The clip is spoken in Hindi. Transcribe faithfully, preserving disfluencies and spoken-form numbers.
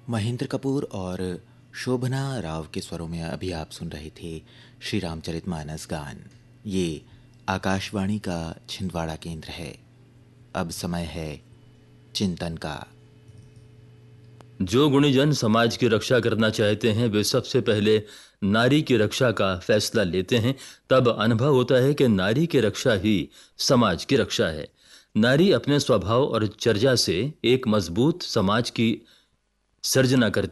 महेंद्र कपूर और शोभना राव के स्वरों में अभी आप सुन रहे थे श्री रामचरितमानस गान। ये आकाशवाणी का छिंदवाड़ा केंद्र है। अब समय है चिंतन का। जो गुणीजन समाज की रक्षा करना चाहते हैं वे सबसे पहले नारी की रक्षा का फैसला लेते हैं। तब अनुभव होता है कि नारी की रक्षा ही समाज की रक्षा है। नारी अपने स्वभाव और चर्या से एक मजबूत समाज की सर्जना करती